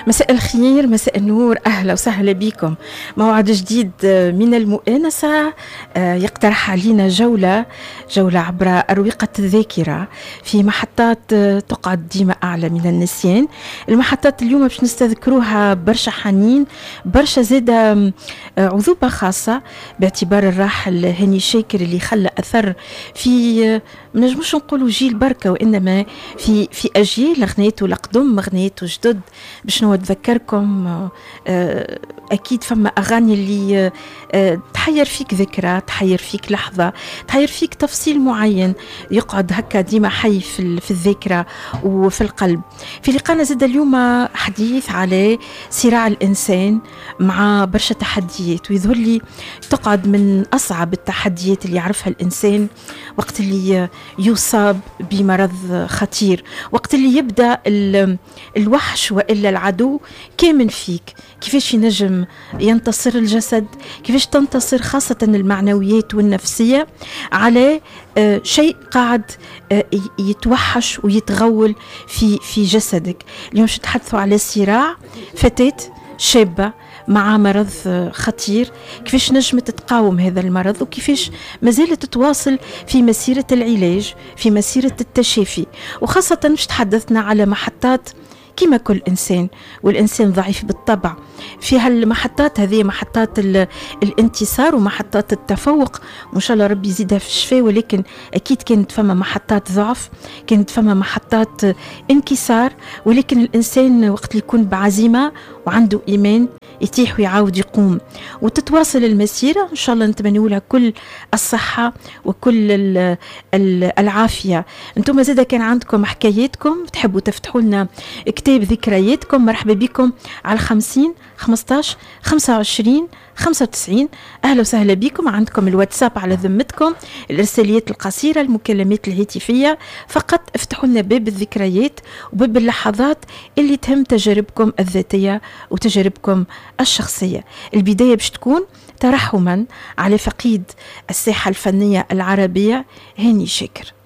مساء الخير، مساء النور، أهلا وسهلا بكم. موعد جديد من المؤانسة يقترح علينا جولة عبر أروقة الذاكرة في محطات تقعد ديما أعلى من النسيان. المحطات اليوم باش نستذكروها برشا حنين، برشا زادة عذوبة خاصة باعتبار الراحل هاني شاكر اللي خلى أثر في منجموش نقولوا جيل بركة، وإنما في أجيال غنيتو لقدم غنيتو جدد. باش نتذكركم أكيد فما أغاني اللي تحير فيك ذكرى، تحير فيك لحظة، تحير فيك تفصيل معين يقعد هكا ديما حي في الذاكرة وفي القلب. في لقانا زاد اليوم حديث على صراع الإنسان مع برشا تحديات، ويظهر لي تقعد من أصعب التحديات اللي يعرفها الإنسان وقت اللي يصاب بمرض خطير، وقت اللي يبدأ الوحش وإلا العدو كامن فيك. كيفاش ينجم ينتصر الجسد، كيفاش تنتصر خاصة المعنويات والنفسية على شيء قاعد يتوحش ويتغول في جسدك. اليوم نتحدثوا على صراع فتاة شابة مع مرض خطير، كيفاش نجمت تقاوم هذا المرض وكيفاش مازالت تتواصل في مسيرة العلاج، في مسيرة التشافي. وخاصة مش تحدثنا على محطات كما كل إنسان، والإنسان ضعيف بالطبع. في هالمحطات هذه محطات الانتصار ومحطات التفوق، وإن شاء الله ربي يزيدها في الشفاء، ولكن أكيد كانت فما محطات ضعف، كانت فما محطات انكسار. ولكن الإنسان وقت يكون بعزيمة وعنده إيمان يتيح ويعاود يقوم وتتواصل المسيرة. إن شاء الله نتمنى لها كل الصحة وكل العافية. أنتم زادا كان عندكم حكاياتكم تحبوا تفتحوا لنا كتاب ذكرياتكم، مرحبا بكم على 50 15 25 95. أهلا وسهلا بكم. عندكم الواتساب على ذمتكم، الإرساليات القصيرة، المكالمات الهاتفية. فقط افتحوا لنا باب الذكريات وباب اللحظات اللي تهم تجاربكم الذاتية وتجاربكم الشخصية. البداية باش تكون ترحما على فقيد الساحة الفنية العربية هاني شاكر.